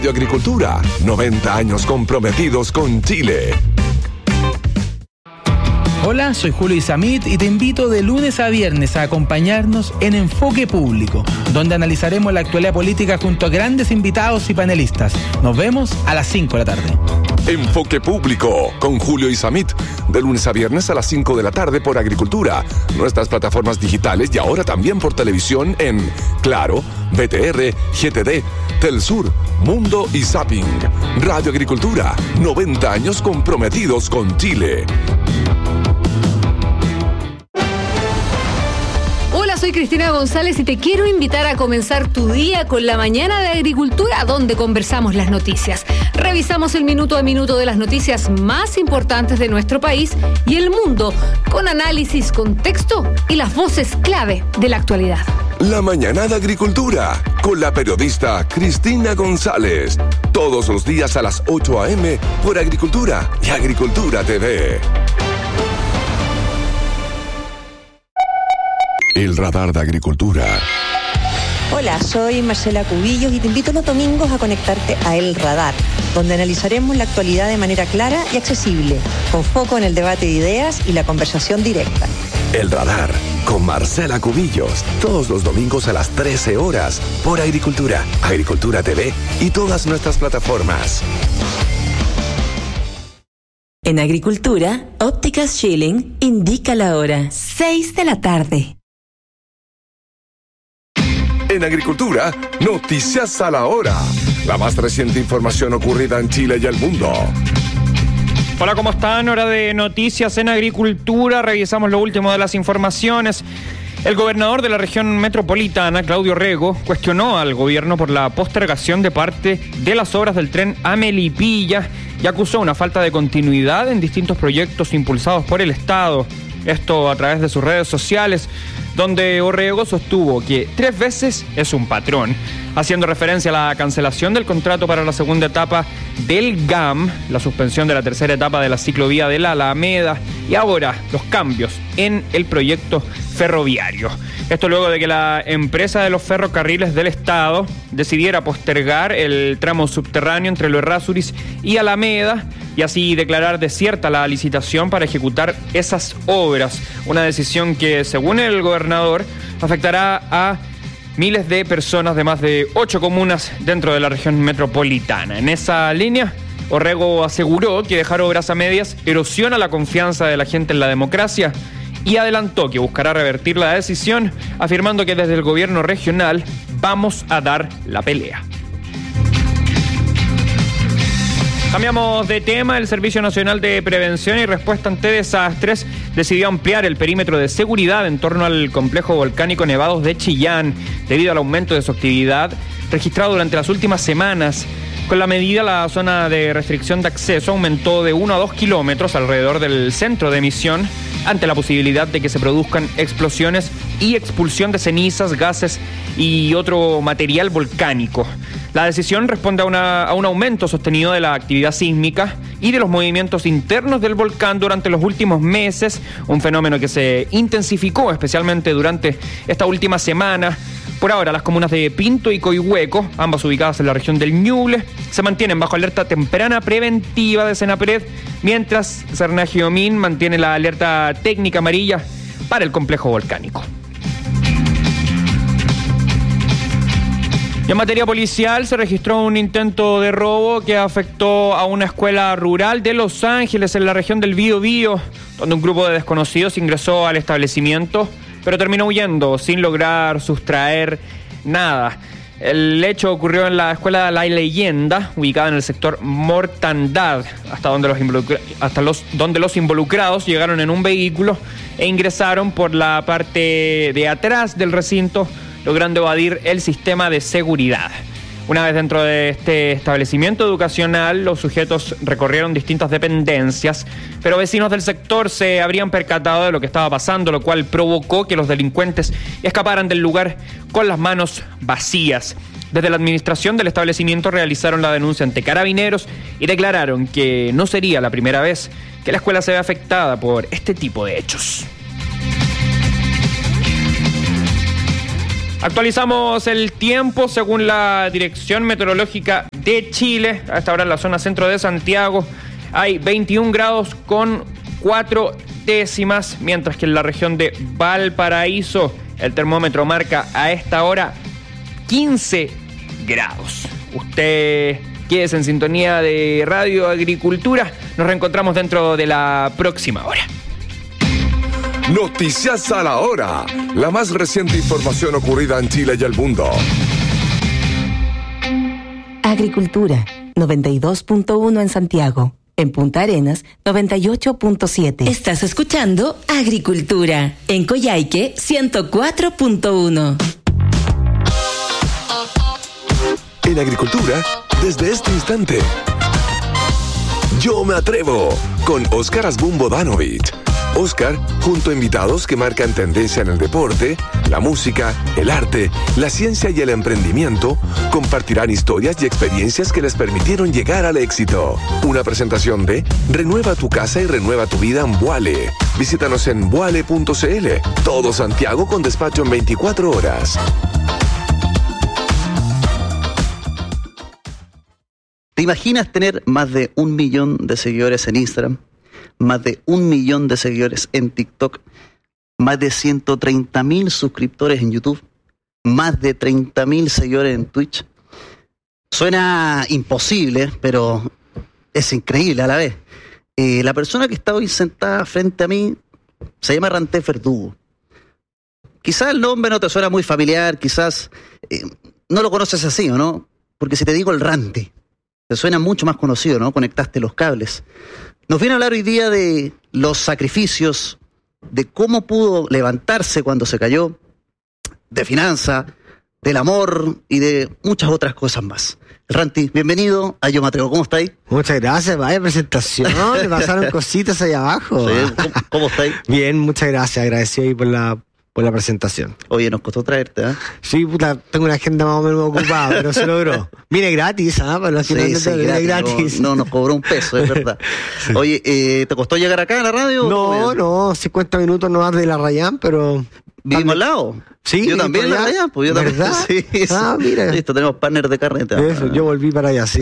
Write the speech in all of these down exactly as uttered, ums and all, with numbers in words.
De Agricultura, noventa años comprometidos con Chile. Hola, soy Julio Isamit y te invito de lunes a viernes a acompañarnos en Enfoque Público, donde analizaremos la actualidad política junto a grandes invitados y panelistas. Nos vemos a las cinco de la tarde. Enfoque Público con Julio Isamit, de lunes a viernes a las cinco de la tarde por Agricultura, nuestras plataformas digitales y ahora también por televisión en Claro, B T R, G T D, Telsur, Mundo y Zapping. Radio Agricultura, noventa años comprometidos con Chile. Hola, soy Cristina González y te quiero invitar a comenzar tu día con la mañana de Agricultura, donde conversamos las noticias. Revisamos el minuto a minuto de las noticias más importantes de nuestro país y el mundo, con análisis, contexto y las voces clave de la actualidad. La mañana de Agricultura, con la periodista Cristina González. Todos los días a las ocho a.m. por Agricultura y Agricultura T V. El radar de Agricultura. Hola, soy Marcela Cubillos y te invito los domingos a conectarte a El Radar, donde analizaremos la actualidad de manera clara y accesible, con foco en el debate de ideas y la conversación directa. El Radar, con Marcela Cubillos, todos los domingos a las trece horas, por Agricultura, Agricultura T V y todas nuestras plataformas. En Agricultura, Ópticas Schilling indica la hora, seis de la tarde. En Agricultura, noticias a la hora. La más reciente información ocurrida en Chile y el mundo. Hola, ¿cómo están? Hora de noticias en Agricultura. Revisamos lo último de las informaciones. El gobernador de la región metropolitana, Claudio Rego, cuestionó al gobierno por la postergación de parte de las obras del tren a Melipilla y acusó una falta de continuidad en distintos proyectos impulsados por el Estado. Esto a través de sus redes sociales, donde Orrego sostuvo que tres veces es un patrón, haciendo referencia a la cancelación del contrato para la segunda etapa del G A M, la suspensión de la tercera etapa de la ciclovía de la Alameda y ahora los cambios en el proyecto ferroviario. Esto luego de que la empresa de los ferrocarriles del Estado decidiera postergar el tramo subterráneo entre Lo Errázuriz y Alameda y así declarar desierta la licitación para ejecutar esas obras. Una decisión que, según el gobernador, afectará a miles de personas de más de ocho comunas dentro de la región metropolitana. En esa línea, Orrego aseguró que dejar obras a medias erosiona la confianza de la gente en la democracia y adelantó que buscará revertir la decisión, afirmando que desde el gobierno regional vamos a dar la pelea. Cambiamos de tema. El Servicio Nacional de Prevención y Respuesta ante Desastres decidió ampliar el perímetro de seguridad en torno al complejo volcánico Nevados de Chillán, debido al aumento de su actividad registrado durante las últimas semanas. Con la medida, la zona de restricción de acceso aumentó de uno a dos kilómetros alrededor del centro de emisión, ante la posibilidad de que se produzcan explosiones y expulsión de cenizas, gases y otro material volcánico. La decisión responde a, una, a un aumento sostenido de la actividad sísmica y de los movimientos internos del volcán durante los últimos meses, un fenómeno que se intensificó especialmente durante esta última semana. Por ahora, las comunas de Pinto y Coihueco, ambas ubicadas en la región del Ñuble, se mantienen bajo alerta temprana preventiva de Senapred, mientras Cernagiomín mantiene la alerta técnica amarilla para el complejo volcánico. En materia policial, se registró un intento de robo que afectó a una escuela rural de Los Ángeles, en la región del Biobío, donde un grupo de desconocidos ingresó al establecimiento, pero terminó huyendo sin lograr sustraer nada. El hecho ocurrió en la escuela La Leyenda, ubicada en el sector Mortandad, hasta donde los, involucra- hasta los, donde los involucrados llegaron en un vehículo e ingresaron por la parte de atrás del recinto, logrando evadir el sistema de seguridad. Una vez dentro de este establecimiento educacional, los sujetos recorrieron distintas dependencias, pero vecinos del sector se habrían percatado de lo que estaba pasando, lo cual provocó que los delincuentes escaparan del lugar con las manos vacías. Desde la administración del establecimiento realizaron la denuncia ante Carabineros y declararon que no sería la primera vez que la escuela se ve afectada por este tipo de hechos. Actualizamos el tiempo según la Dirección Meteorológica de Chile. A esta hora en la zona centro de Santiago hay veintiún grados con cuatro décimas, mientras que en la región de Valparaíso el termómetro marca a esta hora quince grados. Usted quédese en sintonía de Radio Agricultura. Nos reencontramos dentro de la próxima hora. Noticias a la hora. La más reciente información ocurrida en Chile y el mundo. Agricultura, noventa y dos punto uno en Santiago. En Punta Arenas, noventa y ocho punto siete. Estás escuchando Agricultura. En Coyhaique, ciento cuatro punto uno. En Agricultura, desde este instante, Yo me atrevo, con Óscar Asbun Bodanovich. Óscar, junto a invitados que marcan tendencia en el deporte, la música, el arte, la ciencia y el emprendimiento, compartirán historias y experiencias que les permitieron llegar al éxito. Una presentación de Renueva tu casa y renueva tu vida en Vuale. Visítanos en vuale punto cl. Todo Santiago con despacho en veinticuatro horas. ¿Te imaginas tener más de un millón de seguidores en Instagram? Más de un millón de seguidores en TikTok, más de ciento treinta mil suscriptores en YouTube, más de treinta mil seguidores en Twitch. Suena imposible, pero es increíble a la vez. Eh, la persona que está hoy sentada frente a mí se llama Rantés Verdugo. Quizás el nombre no te suena muy familiar, quizás eh, no lo conoces así, ¿o no? Porque si te digo el Rante, te suena mucho más conocido, ¿no? Conectaste los cables. Nos viene a hablar hoy día de los sacrificios, de cómo pudo levantarse cuando se cayó, de finanzas, del amor y de muchas otras cosas más. Ranti, bienvenido a Yo me atrevo. ¿Cómo estáis? Muchas gracias, vaya presentación, le pasaron cositas ahí abajo. Sí, ¿cómo, cómo estáis? Bien, muchas gracias, agradecido ahí por la, por la presentación. Oye, nos costó traerte, ¿eh? Sí, puta, tengo una agenda más o menos ocupada, pero se logró. Viene gratis, ¿ah? ¿eh? Para los sí, que sí, no gratis, gratis. No, no, nos cobró un peso, es verdad. Sí. Oye, eh, ¿te costó llegar acá a la radio? No, no, cincuenta minutos no más de la Rayán, pero... ¿Vivimos al lado? Sí, yo también en la Rayán, pues yo también. ¿Verdad? Sí, ah, mira. Listo, tenemos partner de carreta. Eso, yo volví para allá, sí.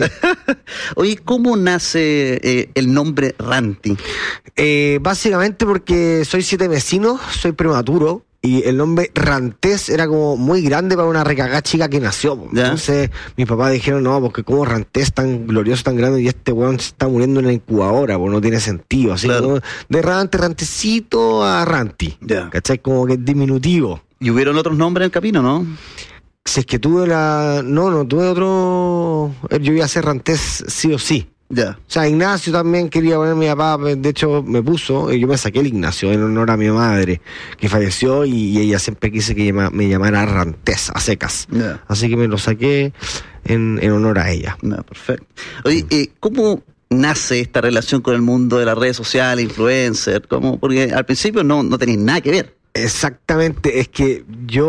Oye, ¿cómo nace eh, el nombre Ranti? Eh, básicamente porque soy siete vecinos, soy prematuro. Y el nombre Rantés era como muy grande para una recagada chica que nació. ¿Ya? Entonces mis papás dijeron, no, porque como Rantés tan glorioso, tan grande, y este weón se está muriendo en la incubadora, pues no tiene sentido. Así claro. Como de Rante, Rantecito a Ranti. ¿Ya? ¿Cachai? Como que es diminutivo. ¿Y hubieron otros nombres en el camino, no? Si es que tuve la... No, no, tuve otro... Yo iba a ser Rantés sí o sí. Ya. O sea, Ignacio también quería poner mi papá, de hecho me puso, yo me saqué el Ignacio en honor a mi madre, que falleció, y, y ella siempre quise que llama, me llamara Rantés, a secas. Ya. Así que me lo saqué en, en honor a ella. Ya, perfecto. Oye, eh, ¿cómo nace esta relación con el mundo de las redes sociales, influencer? ¿Cómo? Porque al principio no, no tenéis nada que ver. Exactamente, es que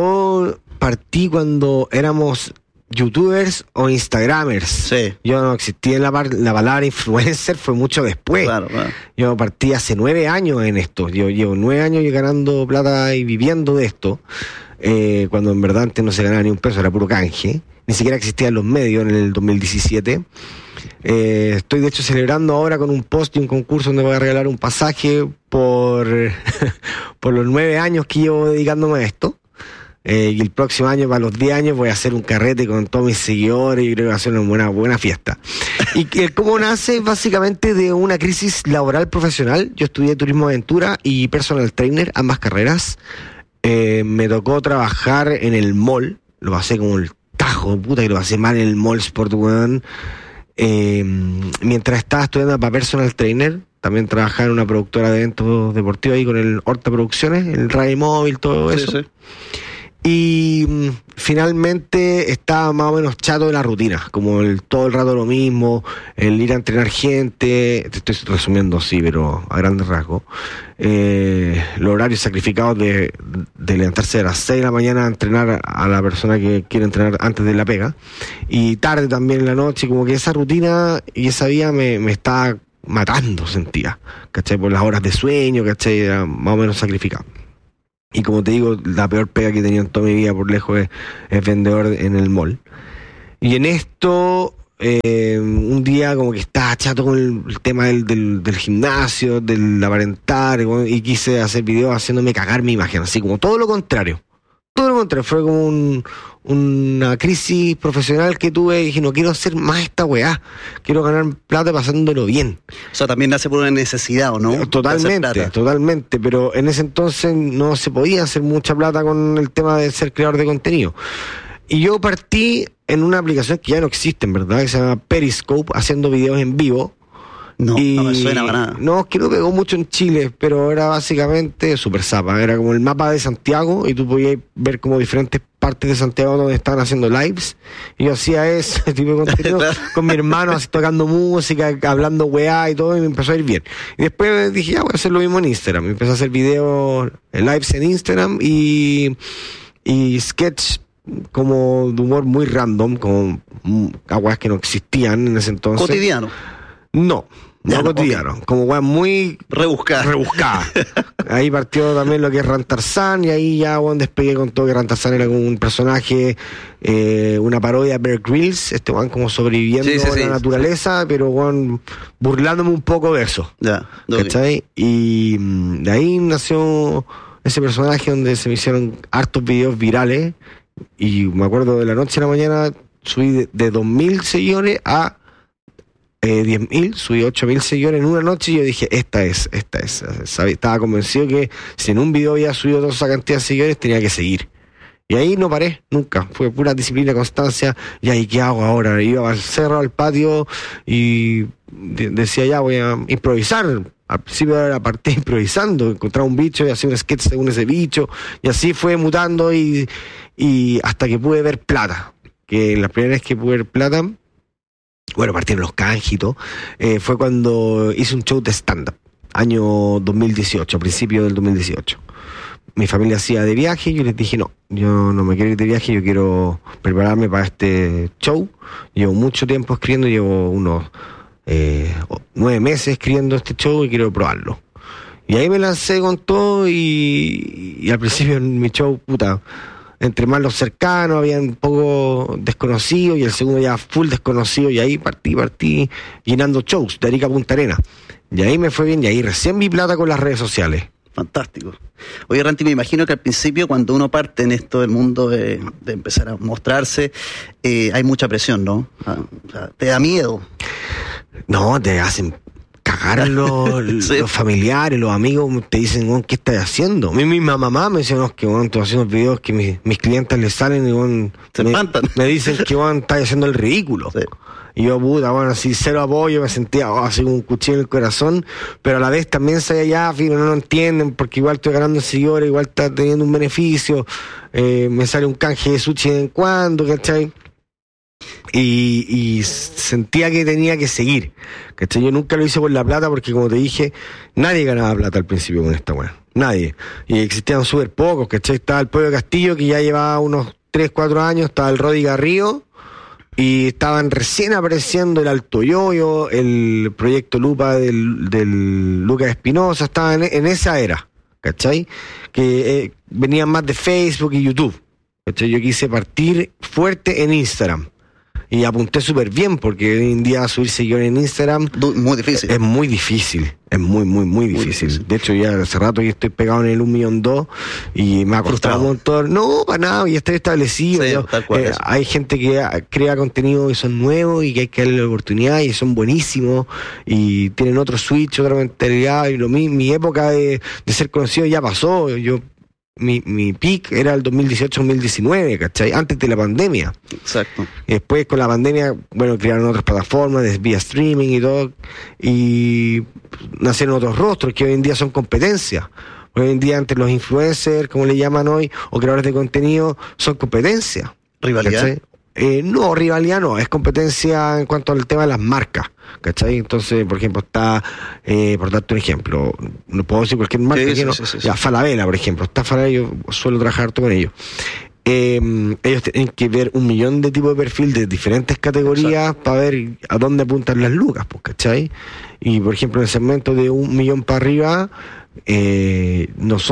yo partí cuando éramos... youtubers o instagramers. Sí. Yo no existía en la, par- la palabra influencer, fue mucho después. Claro, claro. Yo partí hace nueve años en esto. Yo llevo nueve años ganando plata y viviendo de esto. Eh, cuando en verdad antes no se ganaba ni un peso, era puro canje. Ni siquiera existían los medios en el dos mil diecisiete. Eh, estoy de hecho celebrando ahora con un post y un concurso donde voy a regalar un pasaje por, por los nueve años que llevo dedicándome a esto. Eh, y el próximo año, para los diez años, voy a hacer un carrete con todos mis seguidores y creo que va a ser una buena, buena fiesta. Y que cómo nace básicamente de una crisis laboral profesional. Yo estudié turismo aventura y personal trainer, ambas carreras. Eh, me tocó trabajar en el mall, lo pasé como el tajo, puta que lo pasé mal en el mall Sport One. Eh, mientras estaba estudiando para personal trainer, también trabajaba en una productora de eventos deportivos ahí con el Horta Producciones, el Ray Móvil, todo sí, eso. Sí. Y mmm, finalmente estaba más o menos chato de la rutina, como el todo el rato lo mismo, el ir a entrenar gente, te estoy resumiendo así, pero a grandes rasgos, eh, los horarios sacrificados de, de levantarse a las seis de la mañana a entrenar a la persona que quiere entrenar antes de la pega, y tarde también en la noche, como que esa rutina y esa vida me, me estaba matando, sentía, ¿cachai? Por las horas de sueño, ¿cachai? Era más o menos sacrificado. Y como te digo, la peor pega que he tenido en toda mi vida por lejos es, es vendedor en el mall. Y en esto eh, un día como que estaba chato con el, el tema del, del, del gimnasio, del aparentar, y quise hacer videos haciéndome cagar mi imagen, así como todo lo contrario. Todo lo contrario, fue como un, una crisis profesional que tuve y dije, no quiero hacer más esta weá, quiero ganar plata pasándolo bien. O sea, también nace por una necesidad, ¿o no? Totalmente, totalmente, pero en ese entonces no se podía hacer mucha plata con el tema de ser creador de contenido. Y yo partí en una aplicación que ya no existe, en verdad, que se llama Periscope, haciendo videos en vivo. No, y no me suena para nada. No, es que no pegó mucho en Chile, pero era básicamente súper zapa. Era como el mapa de Santiago y tú podías ver como diferentes partes de Santiago donde estaban haciendo lives. Y yo hacía ese tipo de contenido con mi hermano, así tocando música, hablando weá y todo, y me empezó a ir bien. Y después dije, ya voy a hacer lo mismo en Instagram. Empecé a hacer videos, lives en Instagram y, y sketch como de humor muy random, como aguas que no existían en ese entonces. ¿Cotidiano? No. No, no cotidiano, okay. Como weá muy rebuscada. rebuscada. Ahí partió también lo que es Rantarzán, y ahí ya weón despegué con todo, que Rantarzán era como un personaje, eh, una parodia de Bear Grylls, este weón como sobreviviendo sí, sí, a la sí, naturaleza, sí. Pero weón burlándome un poco de eso. Ya, ¿cachai? Y de ahí nació ese personaje donde se me hicieron hartos videos virales, y me acuerdo de la noche a la mañana subí de, de dos mil seguidores a Eh, diez mil, subí ocho mil seguidores en una noche y yo dije, esta es, esta es. ¿Sabes? Estaba convencido que si en un video había subido toda esa cantidad de seguidores, tenía que seguir. Y ahí no paré, nunca. Fue pura disciplina, constancia. Y ahí, ¿qué hago ahora? Iba al cerro, al patio y de- decía, ya voy a improvisar. Al principio era partí improvisando, encontraba un bicho y hacía un sketch según ese bicho. Y así fue mutando y, y hasta que pude ver plata. Que la primera vez que pude ver plata, bueno, partieron los canjitos, eh, fue cuando hice un show de stand-up, año dos mil dieciocho, a principios del dos mil dieciocho. Mi familia hacía de viaje y yo les dije, no, yo no me quiero ir de viaje, yo quiero prepararme para este show. Llevo mucho tiempo escribiendo, llevo unos eh, nueve meses escribiendo este show y quiero probarlo. Y ahí me lancé con todo y, y al principio en mi show, puta, entre más los cercanos, había un poco desconocidos, y el segundo ya full desconocido, y ahí partí, partí llenando shows de Arica a Punta Arenas. Y ahí me fue bien, y ahí recién vi plata con las redes sociales. Fantástico. Oye, Ranti, me imagino que al principio, cuando uno parte en esto del mundo de, de empezar a mostrarse, eh, hay mucha presión, ¿no? Ah, o sea, ¿te da miedo? No, te hacen cagar los, sí. los familiares, los amigos, te dicen, bueno, ¿qué estás haciendo? A mí misma mamá me decía, no, que bueno, estoy haciendo videos que mis, mis clientes les salen y bueno, se me, espantan. Me dicen que bueno, estás haciendo el ridículo. Sí. Y yo, puta, bueno, así cero apoyo, me sentía oh, así como un cuchillo en el corazón, pero a la vez también sabía ya, fíjate, no lo entienden, porque igual estoy ganando seguidores, igual está teniendo un beneficio, eh, me sale un canje de sushi de vez en cuando, ¿cachai? Y, y sentía que tenía que seguir, ¿cachai? Yo nunca lo hice por la plata porque, como te dije, nadie ganaba plata al principio con esta weá, nadie, y existían súper pocos, ¿cachai? Estaba el Pollo Castillo, que ya llevaba unos tres, cuatro años, estaba el Rodi Garrido, y estaban recién apareciendo el Alto Yoyo, el Proyecto Lupa del, del Lucas Espinosa, estaban en, en esa era, ¿cachai? Que eh, venían más de Facebook y YouTube, ¿cachai? Yo quise partir fuerte en Instagram. Y apunté súper bien, porque hoy en día subir seguidores en Instagram muy difícil. Es muy difícil, es muy, muy, muy difícil. Muy difícil. De hecho, ya hace rato yo estoy pegado en el un millón dos y me ha costado un montón. No, para nada, ya estoy establecido. Sí, yo, tal cual eh, hay gente que crea contenido y son nuevos y que hay que darle la oportunidad y son buenísimos y tienen otro switch, otra mentalidad. Y lo mi, mi época de, de ser conocido ya pasó. Yo Mi, mi peak era el dos mil dieciocho dos mil diecinueve, ¿cachai? Antes de la pandemia. Exacto. Y después con la pandemia, bueno, crearon otras plataformas de vía streaming y todo, y nacieron otros rostros que hoy en día son competencias. Hoy en día entre los influencers, como le llaman hoy, o creadores de contenido, son competencias. ¿Rivalidad? ¿Cachai? Eh, no, rivalidad no, es competencia en cuanto al tema de las marcas, ¿cachai? Entonces, por ejemplo, está, eh, por darte un ejemplo, no puedo decir cualquier marca, sí, que sí, no, sí, sí, ya, sí. Falabella, por ejemplo, está Falabella, yo suelo trabajar harto con ellos. Eh, ellos tienen que ver un millón de tipos de perfil de diferentes categorías para ver a dónde apuntan las lucas, pues, ¿cachai? Y, por ejemplo, en el segmento de un millón para arriba, eh, no son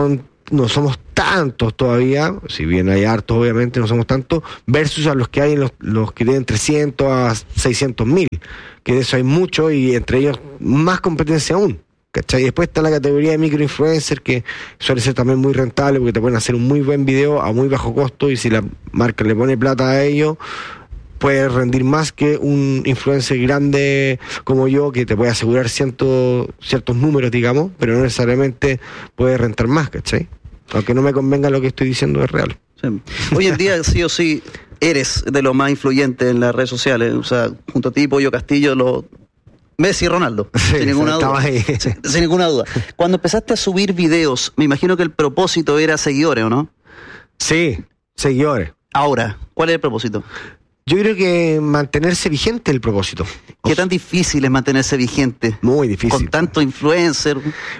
no somos tantos todavía, si bien hay hartos obviamente, no somos tantos, versus a los que hay en los, los que tienen trescientos a seiscientos mil, que de eso hay mucho y entre ellos más competencia aún. ¿Cachai? Y después está la categoría de microinfluencer, que suele ser también muy rentable porque te pueden hacer un muy buen video a muy bajo costo y si la marca le pone plata a ello, puede rendir más que un influencer grande como yo que te puede asegurar ciento, ciertos números, digamos, pero no necesariamente puede rentar más, ¿cachai? Aunque no me convenga lo que estoy diciendo es real. Sí. Hoy en día sí o sí eres de los más influyentes en las redes sociales, o sea, junto a ti, Pollo Castillo, lo... Messi y Ronaldo, sí, sin ninguna duda. Sin, sin ninguna duda. Cuando empezaste a subir videos, me imagino que el propósito era seguidores, ¿o no? Sí, seguidores. Ahora, ¿cuál es el propósito? Yo creo que mantenerse vigente es el propósito. ¿Qué tan difícil es mantenerse vigente? Muy difícil. Con tanto influencer.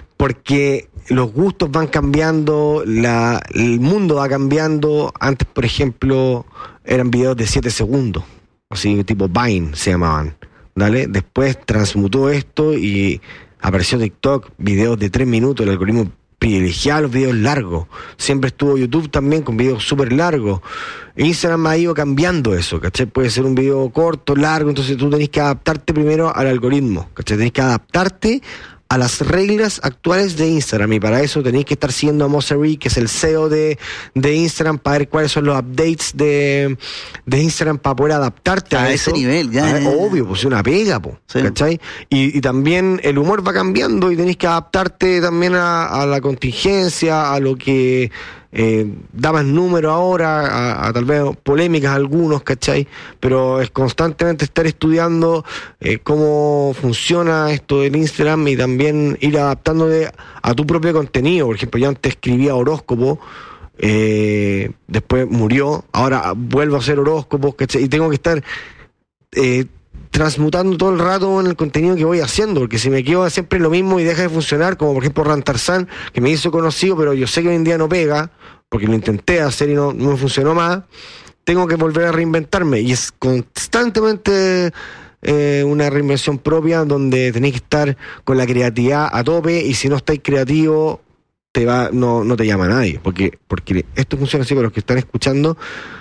Porque los gustos van cambiando, la, el mundo va cambiando. Antes, por ejemplo, eran videos de siete segundos, así tipo Vine se llamaban. ¿Dale? Después transmutó esto y apareció TikTok, videos de tres minutos, el algoritmo privilegiaba los videos largos. Siempre estuvo YouTube también con videos súper largos. Instagram ha ido cambiando eso, ¿cachai? Puede ser un video corto, largo, entonces tú tenés que adaptarte primero al algoritmo, ¿cachai? Tenés que adaptarte a las reglas actuales de Instagram y para eso tenéis que estar siguiendo a Mosseri, que es el C E O de, de Instagram, para ver cuáles son los updates de, de Instagram para poder adaptarte a, a eso. ese nivel, ya. Ver, obvio, pues es una pega, po, sí. ¿Cachai? Y, y también el humor va cambiando y tenéis que adaptarte también a, a la contingencia, a lo que eh, da más número ahora, a, a tal vez polémicas algunos, ¿cachai? Pero es constantemente estar estudiando eh, cómo funciona esto del Instagram y también ir adaptándote a tu propio contenido. Por ejemplo, yo antes escribía horóscopo, eh, después murió, ahora vuelvo a hacer horóscopos, ¿cachai? Y tengo que estar eh, transmutando todo el rato en el contenido que voy haciendo, porque si me quedo siempre lo mismo y deja de funcionar, como por ejemplo Rantarzán, que me hizo conocido, pero yo sé que hoy en día no pega, porque lo intenté hacer y no, no me funcionó más, tengo que volver a reinventarme, y es constantemente eh, una reinvención propia, donde tenéis que estar con la creatividad a tope, y si no estáis creativos, te va, no, no te llama nadie, porque, porque esto funciona así para los que están escuchando.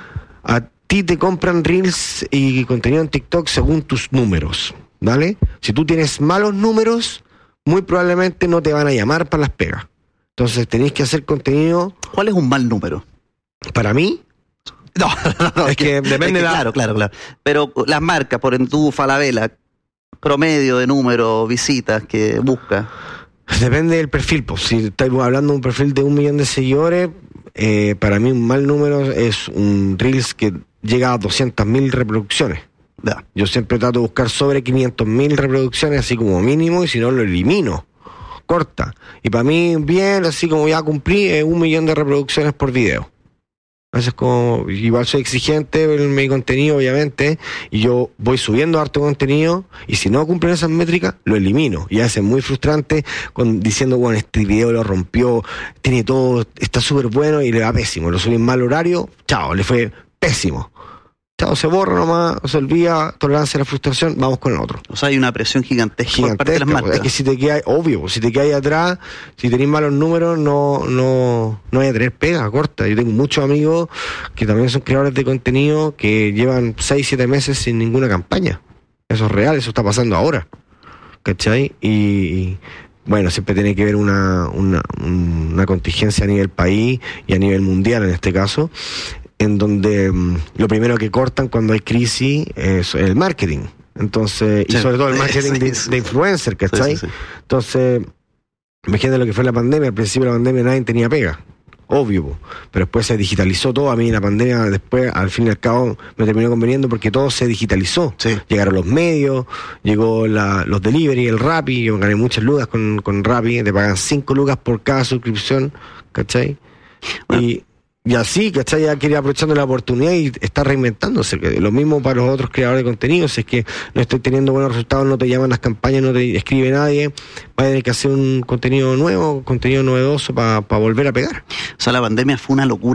A ti te compran reels y contenido en TikTok según tus números, ¿vale? Si tú tienes malos números, muy probablemente no te van a llamar para las pegas. Entonces tenéis que hacer contenido. ¿Cuál es un mal número? Para mí, no, no, no es que depende es que, de la... Claro, claro, claro. Pero las marcas, por ejemplo, tu Falabella, promedio de número, visitas que busca. Depende del perfil, pues. Si estamos hablando de un perfil de un millón de seguidores, eh, para mí un mal número es un reels que llega a doscientas mil reproducciones. Ya. Yo siempre trato de buscar sobre quinientas mil reproducciones, así como mínimo, y si no lo elimino. Corta. Y para mí, bien, así como ya cumplí, es un millón de reproducciones por video. Eso es como, igual soy exigente en mi contenido, obviamente, y yo voy subiendo harto contenido, y si no cumplen esas métricas, lo elimino. Y a veces es muy frustrante con, diciendo, bueno, este video lo rompió, tiene todo, está súper bueno, y le va pésimo. Lo subí en mal horario, chao, le fue pésimo. Chao, se borra nomás, se olvida, tolerancia a la frustración, vamos con el otro. O sea, hay una presión gigantesca, gigantesca por parte de las marcas. Es que si te quedas, obvio, si te quedas atrás, si tenés malos números, no, no, no hay a tener pega corta. Yo tengo muchos amigos que también son creadores de contenido que llevan seis, siete meses sin ninguna campaña. Eso es real, eso está pasando ahora. ¿Cachai? Y, y bueno, siempre tiene que haber una, una, una contingencia a nivel país y a nivel mundial en este caso, en donde um, lo primero que cortan cuando hay crisis es el marketing. Entonces, sí, y sobre todo el marketing sí, de, sí. de influencer, ¿cachai? Sí, sí, sí. Entonces, imagínate lo que fue la pandemia. Al principio de la pandemia nadie tenía pega, obvio, pero después se digitalizó todo. A mí la pandemia después, al fin y al cabo, me terminó conveniendo porque todo se digitalizó. Sí. Llegaron los medios, llegó la, los delivery, el Rappi. Yo gané muchas lucas con, con Rappi, te pagan cinco lucas por cada suscripción, ¿cachai? Bueno. Y Y así, ¿cachai? Ya quería aprovechando la oportunidad y está reinventándose. Lo mismo para los otros creadores de contenido. Si es que no estoy teniendo buenos resultados, no te llaman las campañas, no te escribe nadie, vas a tener que hacer un contenido nuevo, contenido novedoso para pa volver a pegar. O sea, la pandemia fue una locura.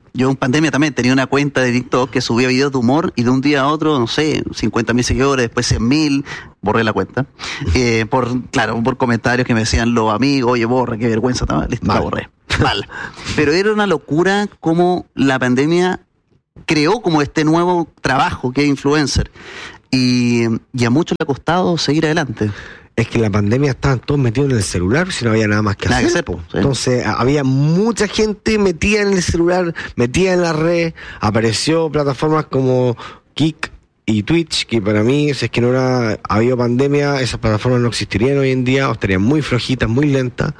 yo en pandemia también tenía una cuenta de TikTok que subía videos de humor y de un día a otro, no sé, cincuenta mil seguidores, después cien mil, borré la cuenta. Eh, por, claro, por comentarios que me decían los amigos, oye, borra, qué vergüenza, listo, la borré. Mal. Pero era una locura cómo la pandemia creó como este nuevo trabajo que es influencer. Y, y a muchos le ha costado seguir adelante. Es que en la pandemia estaban todos metidos en el celular, si no había nada más que nada hacer. Que hacer, sí. Entonces había mucha gente metida en el celular, metida en la red. Apareció plataformas como Kik y Twitch, que para mí, si es que no hubiera habido pandemia, esas plataformas no existirían hoy en día, o estarían muy flojitas, muy lentas.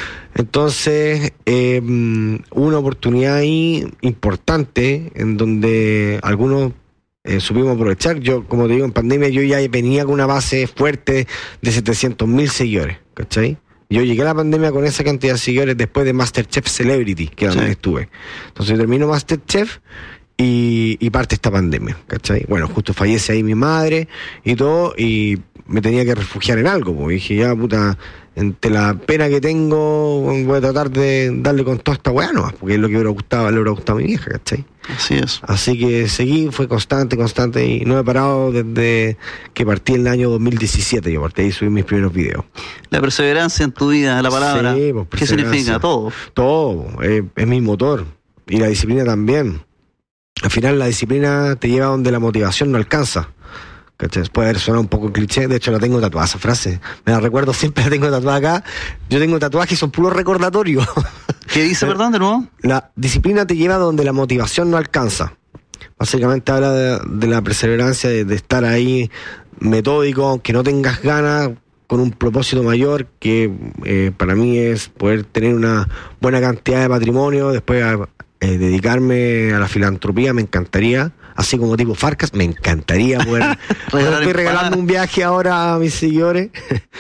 Entonces, eh, una oportunidad ahí importante en donde algunos Eh, supimos aprovechar. Yo, como te digo, en pandemia yo ya venía con una base fuerte de setecientos mil seguidores, ¿cachai? Yo llegué a la pandemia con esa cantidad de seguidores después de MasterChef Celebrity, que también sí. estuve. Entonces termino MasterChef y, y parte esta pandemia, ¿cachai? Bueno, justo fallece ahí mi madre y todo, y me tenía que refugiar en algo, porque dije, ya puta, entre la pena que tengo, voy a tratar de darle con toda esta weá nomás, porque es lo que hubiera gustado, le hubiera gustado a mi vieja, ¿cachai? Así es. Así que seguí, fue constante, constante, y no he parado desde que partí en el año dos mil diecisiete, yo partí y subí mis primeros videos. La perseverancia en tu vida, la palabra, sí, pues, ¿qué significa? Todo. Todo, eh, es mi motor, y la disciplina también. Al final la disciplina te lleva donde la motivación no alcanza. ¿Cachai? Puede haber sonado un poco cliché, de hecho la tengo tatuada, esa frase. Me la recuerdo, siempre la tengo tatuada acá. Yo tengo tatuajes y son puros recordatorios. ¿Qué dice, perdón, de nuevo? La disciplina te lleva donde la motivación no alcanza. Básicamente habla de, de la perseverancia, de, de estar ahí metódico, aunque no tengas ganas, con un propósito mayor, que eh, para mí es poder tener una buena cantidad de patrimonio, después a, eh, dedicarme a la filantropía, me encantaría. Así como tipo Farcas, me encantaría poder... estoy regalando un viaje ahora a mis seguidores.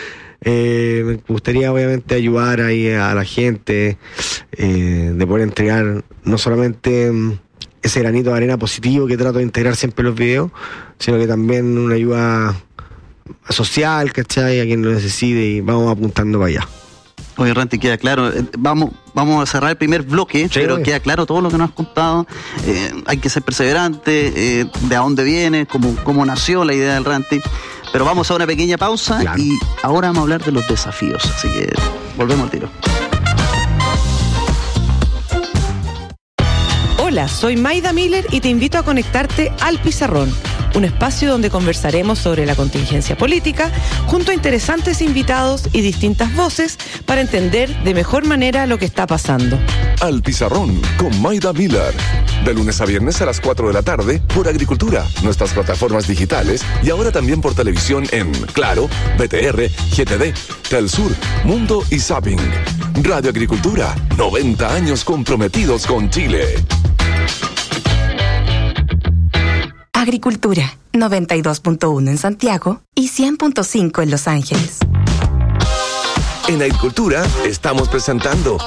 eh, me gustaría obviamente ayudar ahí a la gente, eh, de poder entregar no solamente um, ese granito de arena positivo que trato de integrar siempre en los videos, sino que también una ayuda social, ¿cachai? A quien lo necesite, y vamos apuntando para allá. Oye, Ranti, queda claro, vamos vamos a cerrar el primer bloque, sí, pero oye. Queda claro todo lo que nos has contado. Eh, hay que ser perseverante, eh, de a dónde viene, cómo, cómo nació la idea del Ranti. Pero vamos a una pequeña pausa, claro. Y ahora vamos a hablar de los desafíos, así que volvemos al tiro. Hola, soy Maida Miller y te invito a conectarte al Pizarrón, un espacio donde conversaremos sobre la contingencia política junto a interesantes invitados y distintas voces para entender de mejor manera lo que está pasando. Al Pizarrón con Maida Miller, de lunes a viernes a las cuatro de la tarde por Agricultura, nuestras plataformas digitales y ahora también por televisión en Claro, B T R, G T D, Telsur, Mundo y Zapping. Radio Agricultura, noventa años comprometidos con Chile. Agricultura, noventa y dos punto uno en Santiago y cien punto cinco en Los Ángeles. En Agricultura estamos presentando